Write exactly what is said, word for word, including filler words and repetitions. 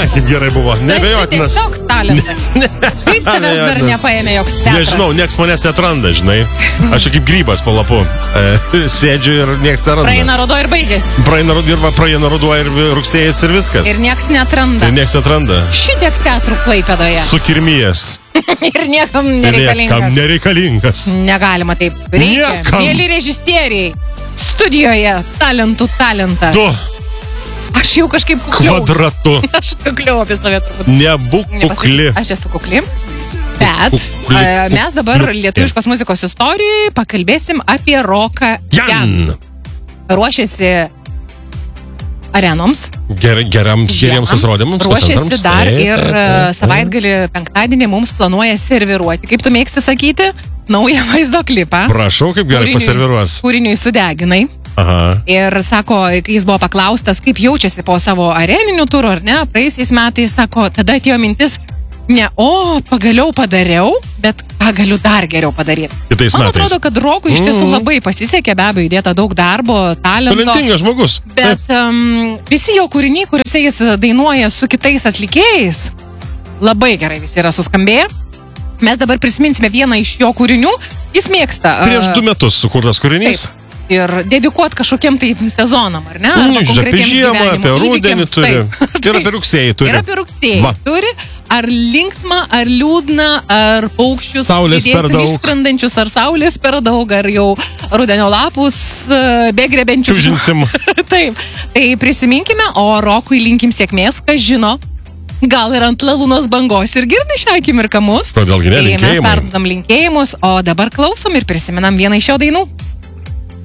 Ai, kaip gerai buvo. Nebejotinas. Tiesiog talentas. Kaip tavęs dar nepaėmė joks teatras? Nežinau, nieks manęs netranda, žinai. Aš kaip grybas po lapu. E, sėdžiu ir nieks neranda. Praeina ruduo ir baigėsi. Praeina ruduo ir, praeina ruduo ir rugsėjas ir viskas. Ir nieks netranda. Ir nieks netranda. Šitiek teatrų Klaipėdoje. Sukirmijas. Ir niekam nereikalingas. Niekam nereikalingas. Negalima taip. Reikia. Niekam. Mėly režisieriai. Studijoje talentų talentas. Tu. Aš jau kažkaip kukliau. Kvadratu. Aš kukliau apie save turbūt. Nebūk kukli. Aš esu kukli. Bet Kukli. a, mes dabar lietuviškos muzikos istorijai pakalbėsim apie roką Jan. Jan. Ruošiasi arenoms. Ger, gerams, geriems pasirodymams. Ruošiasi dar ir savaitgalį penktadienį mums planuoja serviruoti, kaip tu mėgsti sakyti, naują vaizdo klipą. Prašau, kaip gerai paserviruos. Kūriniui Sudeginai. Aha. Ir sako, kai jis buvo paklaustas, kaip jaučiasi po savo areninių turų, ar ne, praėjusiais metais, sako, tada atėjo mintis, ne, o, pagaliau padariau, bet ką galiu dar geriau padaryti. Kitais Man metais. atrodo, kad Rokui iš tiesų labai pasisekė, be abejo, įdėta daug darbo, talento. Talentingas žmogus. Bet um, visi jo kūriniai, kuriuose jis dainuoja su kitais atlikėjais, labai gerai visi yra suskambėję. Mes dabar prisiminsime vieną iš jo kūrinių. Jis mėgsta. Prieš du metus sukurtas kūrinys. Taip. Ir dedikuot kažkokiem tai sezonam, ar ne? Mm, apie žiemą, apie rudenį turi. Ir apie rugsėjį turi. Ir apie rugsėjį Va. turi. Ar linksma, ar liūdna, ar paukščius Saulės per daug. išskrendančius, ar saulės per daug, ar jau rudenio lapus begrebenčius. Čiužinsim. Taip. Tai prisiminkime, o Rokui linkim sėkmės, kas žino. Gal ir ant lalūnos bangos ir girdi šią akimirką mus. Kodėlgi ne, Tai mes linkėjimai. perdodam linkėjimus, o dabar klausom ir prisimenam vieną iš šio dainų.